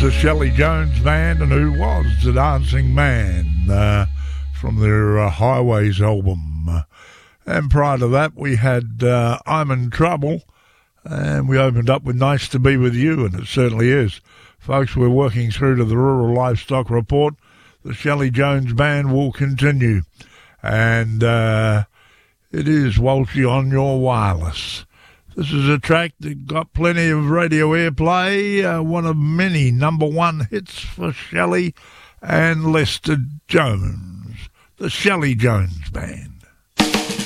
The Shelley Jones Band, and Who Was the Dancing Man, from their Highways album. And prior to that, we had I'm in Trouble, and we opened up with Nice to Be With You, and it certainly is. Folks, we're working through to the Rural Livestock Report. The Shelley Jones Band will continue, and it is Walshy on your wireless. This is a track that got plenty of radio airplay, one of many number one hits for Shelley and Lester Jones, the Shelley Jones Band.